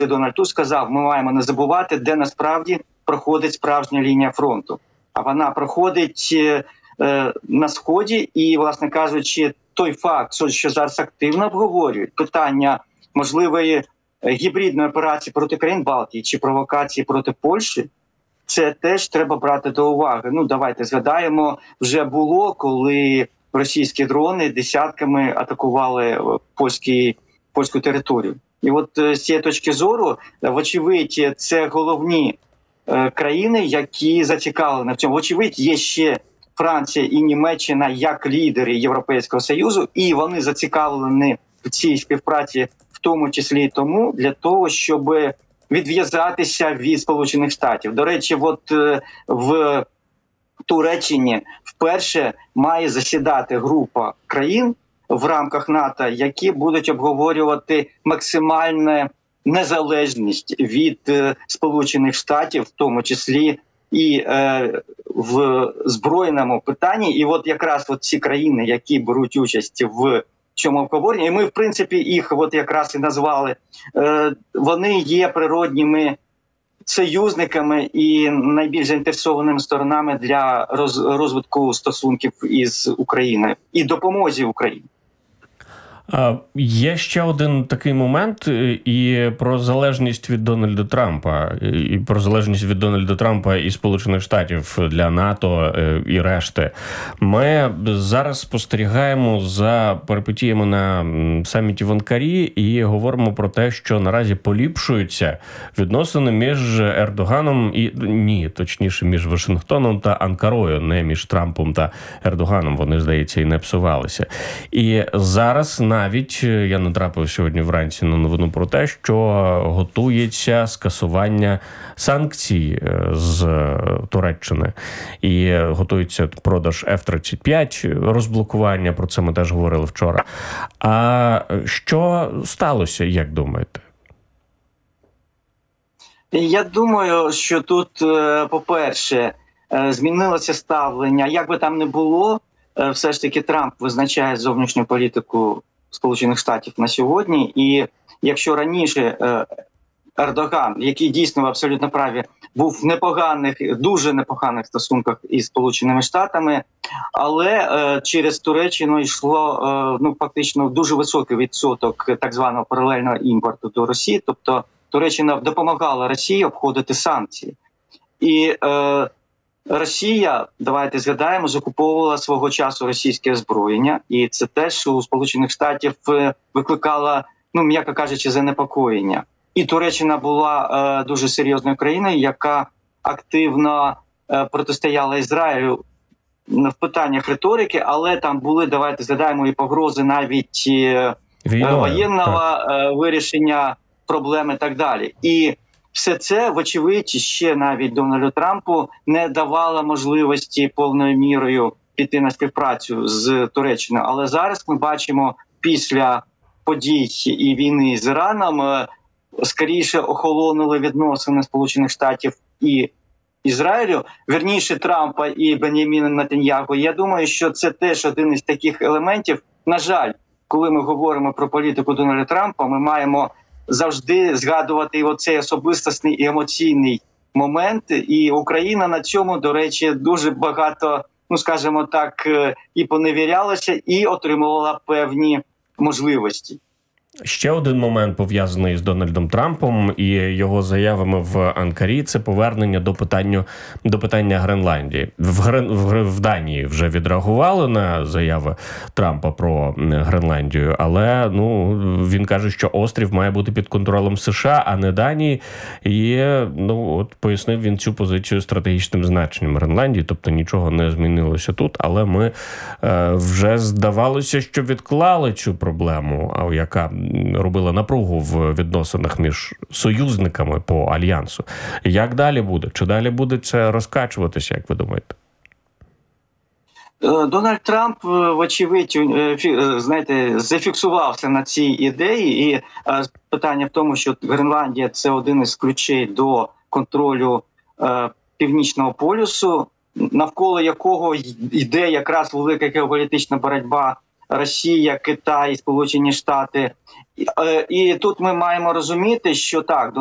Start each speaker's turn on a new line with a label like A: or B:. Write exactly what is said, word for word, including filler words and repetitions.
A: Дональд Туск сказав, ми маємо не забувати, де насправді проходить справжня лінія фронту. А вона проходить е, на Сході і, власне кажучи, той факт, що зараз активно обговорюють питання можливої гібридної операції проти країн Балтії чи провокації проти Польщі, це теж треба брати до уваги. Ну, давайте згадаємо, вже було, коли російські дрони десятками атакували польські, польську територію. І от з цієї точки зору, вочевидь, це головні е, країни, які зацікавлені в цьому. Вочевидь, є ще Франція і Німеччина як лідери Європейського Союзу, і вони зацікавлені в цій співпраці, в тому числі і тому, для того, щоб відв'язатися від Сполучених Штатів. До речі, от е, в Туреччині вперше має засідати група країн в рамках НАТО, які будуть обговорювати максимальну незалежність від е, Сполучених Штатів, в тому числі і е, в збройному питанні. І от якраз от ці країни, які беруть участь в цьому обговоренні, і ми, в принципі, їх от якраз і назвали, е, вони є природніми союзниками і найбільш заінтересованими сторонами для роз, розвитку стосунків із Україною і допомозі Україні.
B: Є ще один такий момент і про залежність від Дональда Трампа, і про залежність від Дональда Трампа і Сполучених Штатів для НАТО і решти. Ми зараз спостерігаємо за перипетіями на саміті в Анкарі і говоримо про те, що наразі поліпшуються відносини між Ердоганом і, ні, точніше, між Вашингтоном та Анкарою, не між Трампом та Ердоганом. Вони, здається, і не псувалися. І зараз на Навіть я натрапив сьогодні вранці на новину про те, що готується скасування санкцій з Туреччини. І готується продаж еф тридцять п'ять, розблокування, про це ми теж говорили вчора. А що сталося, як думаєте?
A: Я думаю, що тут, по-перше, змінилося ставлення. Як би там не було, все ж таки Трамп визначає зовнішню політику Сполучених Штатів на сьогодні. І якщо раніше Ердоган, який дійсно в абсолютно праві, був в непоганих, дуже непоганих стосунках із Сполученими Штатами, але через Туреччину йшло ну фактично дуже високий відсоток так званого паралельного імпорту до Росії. Тобто Туреччина допомагала Росії обходити санкції. І е, Росія, давайте згадаємо, закуповувала свого часу російське озброєння, і це теж у Сполучених Штатів викликало, ну, м'яко кажучи, занепокоєння. І Туреччина була е, дуже серйозною країною, яка активно е, протистояла Ізраїлю в питаннях риторики, але там були, давайте згадаємо, і погрози навіть е, воєнного е, вирішення проблем і так далі. І все це, вочевидь, ще навіть Дональду Трампу не давало можливості повною мірою піти на співпрацю з Туреччиною. Але зараз ми бачимо, після подій і війни з Іраном, скоріше охолонули відносини Сполучених Штатів і Ізраїлю, вірніше Трампа і Бен'яміна Нетаньяху. Я думаю, що це теж один із таких елементів. На жаль, коли ми говоримо про політику Дональда Трампа, ми маємо завжди згадувати оцей особистісний і емоційний момент. І Україна на цьому, до речі, дуже багато, ну скажімо так, і поневірялася, і отримувала певні можливості.
B: Ще один момент, пов'язаний з Дональдом Трампом і його заявами в Анкарі, це повернення до питання, до питання Гренландії. В, Грен, в, в Данії вже відреагували на заяви Трампа про Гренландію, але ну, він каже, що острів має бути під контролем США, а не Данії. І ну, от пояснив він цю позицію стратегічним значенням Гренландії, тобто нічого не змінилося тут, але ми е, вже здавалося, що відклали цю проблему, а яка робила напругу в відносинах між союзниками по Альянсу. Як далі буде? Чи далі буде це розкачуватися, як ви думаєте?
A: Дональд Трамп, вочевидь, знаєте, зафіксувався на цій ідеї. І питання в тому, що Гренландія – це один із ключей до контролю Північного полюсу, навколо якого йде якраз велика геополітична боротьба Росія, Китай, Сполучені Штати. І, і тут ми маємо розуміти, що так,